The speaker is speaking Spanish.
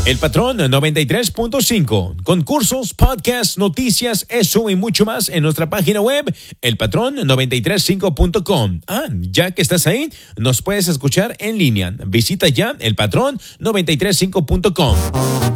El Patrón 93.5. Concursos, podcasts, noticias, eso y mucho más en nuestra página web, elpatrón935.com. Ya que estás ahí, nos puedes escuchar en línea. Visita ya elpatrón935.com.